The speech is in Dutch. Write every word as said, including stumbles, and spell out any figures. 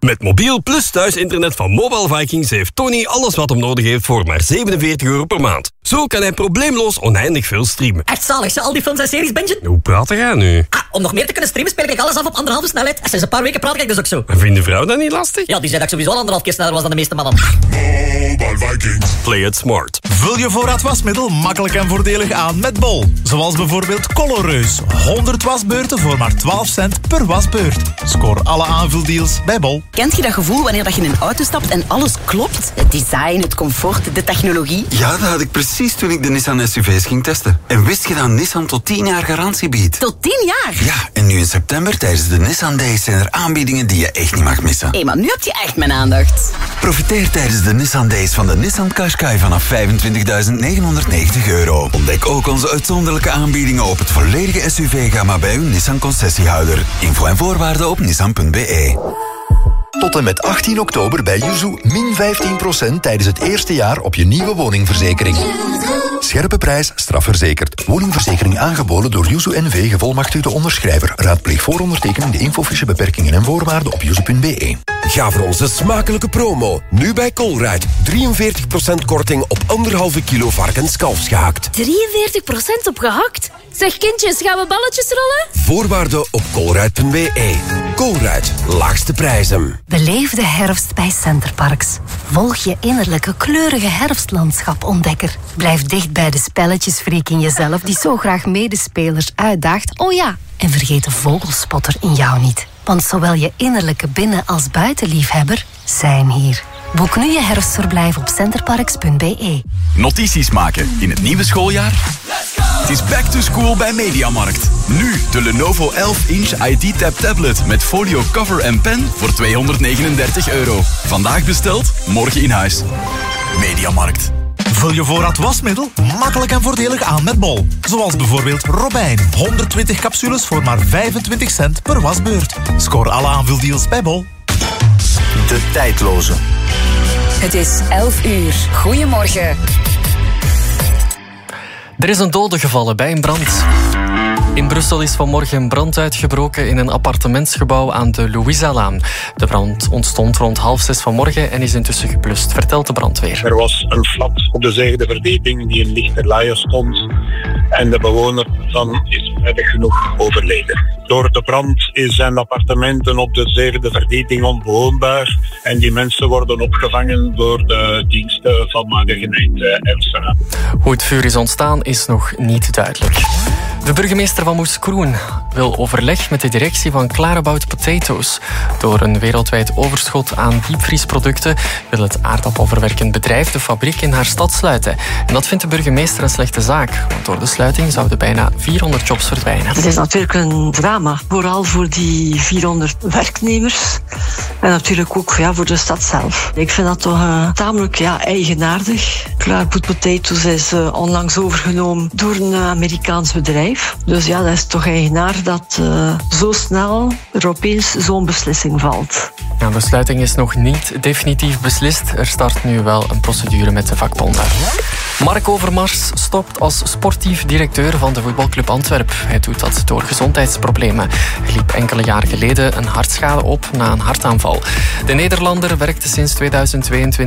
Met mobiel plus thuisinternet van Mobile Vikings heeft Tony alles wat hem nodig heeft voor maar zevenenveertig euro per maand. Zo kan hij probleemloos oneindig veel streamen. Echt zalig, ze al die films en series bingen? Hoe praat jij nu? Ah, om nog meer te kunnen streamen speel ik alles af op anderhalve snelheid. En sinds een paar weken praat ik dus ook zo. En vindt de vrouw dat niet lastig? Ja, die zei dat ik sowieso al anderhalf keer sneller was dan de meeste mannen. Mobile Vikings. Play it smart. Vul je voorraad wasmiddel makkelijk en voordelig aan met Bol. Zoals bijvoorbeeld Colorreus. honderd wasbeurten voor maar twaalf cent per wasbeurt. Scoor alle aanvuldeals bij Bol. Kent je dat gevoel wanneer dat je in een auto stapt en alles klopt? Het design, het comfort, de technologie. Ja, dat had ik precies toen ik de Nissan S U V's ging testen. En wist je dat Nissan tot tien jaar garantie biedt? Tot tien jaar? Ja, en nu in september tijdens de Nissan Days zijn er aanbiedingen die je echt niet mag missen. Hé, maar nu heb je echt mijn aandacht. Profiteer tijdens de Nissan Days van de Nissan Qashqai vanaf vijfentwintigduizend negenhonderdnegentig euro. Ontdek ook onze uitzonderlijke aanbiedingen op het volledige S U V-gamma bij uw Nissan concessiehouder. Info en voorwaarden op nissan punt b e. Tot en met achttien oktober bij Yuzu min vijftien procent tijdens het eerste jaar op je nieuwe woningverzekering. Scherpe prijs, strafverzekerd. Woningverzekering aangeboden door Yuzu N V, gevolmachtigde onderschrijver. Raadpleeg voorondertekening de infofiche beperkingen en voorwaarden op yuzu punt b e. Ga voor onze smakelijke promo. Nu bij Colruyt. drieënveertig procent korting op anderhalve kilo varkenskalfsgehakt. drieënveertig procent op gehakt? Zeg kindjes, gaan we balletjes rollen? Voorwaarden op colruyt punt b e. Colruyt, laagste prijzen. Beleef de herfst bij Centerparks. Volg je innerlijke kleurige herfstlandschap, ontdekker. Blijf dicht bij de spelletjesfreak in jezelf die zo graag medespelers uitdaagt. Oh ja, en vergeet de vogelspotter in jou niet. Want zowel je innerlijke binnen- als buitenliefhebber zijn hier. Boek nu je herfstverblijf op centerparks punt b e. Notities maken in het nieuwe schooljaar? Het is back to school bij Mediamarkt. Nu de Lenovo elf inch I T-Tab tablet met folio cover en pen voor tweehonderdnegenendertig euro. Vandaag besteld, morgen in huis. Mediamarkt. Vul je voorraad wasmiddel makkelijk en voordelig aan met Bol. Zoals bijvoorbeeld Robijn. honderdtwintig capsules voor maar vijfentwintig cent per wasbeurt. Scoor alle aanvuldeals bij Bol. De tijdloze. Het is elf uur. Goedemorgen. Er is een dode gevallen bij een brand. In Brussel is vanmorgen een brand uitgebroken in een appartementsgebouw aan de Louisa-laan. De brand ontstond rond half zes vanmorgen en is intussen geblust, vertelt de brandweer. Er was een flat op de zevende verdieping die in lichte laaien stond. En de bewoner dan is prettig genoeg overleden. Door de brand zijn appartementen op de zevende verdieping onbewoonbaar. En die mensen worden opgevangen door de diensten van de gemeente Elstera. Hoe het vuur is ontstaan is nog niet duidelijk. De burgemeester van Moeskroen wil overleg met de directie van Clarabout Potatoes. Door een wereldwijd overschot aan diepvriesproducten wil het aardappelverwerkend bedrijf de fabriek in haar stad sluiten. En dat vindt de burgemeester een slechte zaak, want door de sluiting zouden bijna vierhonderd jobs verdwijnen. Het is natuurlijk een drama, vooral voor die vierhonderd werknemers en natuurlijk ook ja, voor de stad zelf. Ik vind dat toch uh, tamelijk ja, eigenaardig. Clarabout Potatoes is uh, onlangs overgenomen door een uh, Amerikaans bedrijf. Dus ja, dat is toch eigenaar dat uh, zo snel er opeens zo'n beslissing valt. Ja, de sluiting is nog niet definitief beslist. Er start nu wel een procedure met de vakbonden. Mark Overmars stopt als sportief directeur van de voetbalclub Antwerpen. Hij doet dat door gezondheidsproblemen. Hij liep enkele jaren geleden een hartschade op na een hartaanval. De Nederlander werkte sinds tweeduizend tweeëntwintig